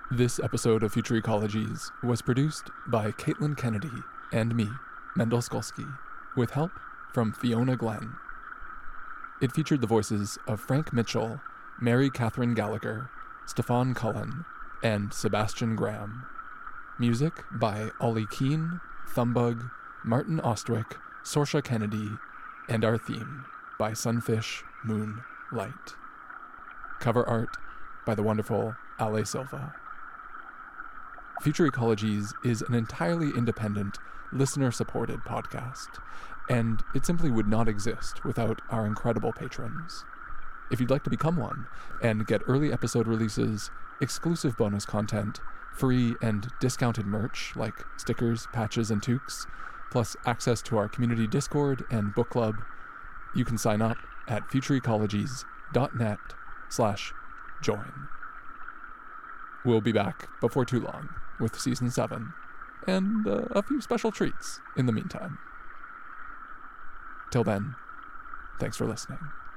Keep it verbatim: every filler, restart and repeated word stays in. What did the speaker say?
This episode of Future Ecologies was produced by Caitlin Kennedy and me, Mendel Skolsky, with help from Fiona Glenn. It featured the voices of Frank Mitchell, Mary Catherine Gallagher, Stefan Cullen, and Sebastian Graham. Music by Ollie Keane, Thumbug, Martin Ostwick, Sorsha Kennedy, and our theme by Sunfish Moon Light. Cover art by the wonderful Ale Silva. Future Ecologies is an entirely independent, listener-supported podcast, and it simply would not exist without our incredible patrons. If you'd like to become one and get early episode releases, exclusive bonus content, free and discounted merch like stickers, patches, and toques, plus access to our community Discord and book club, you can sign up at futureecologies.net slash join. We'll be back before too long with Season seven, and uh, a few special treats in the meantime. Till then, thanks for listening.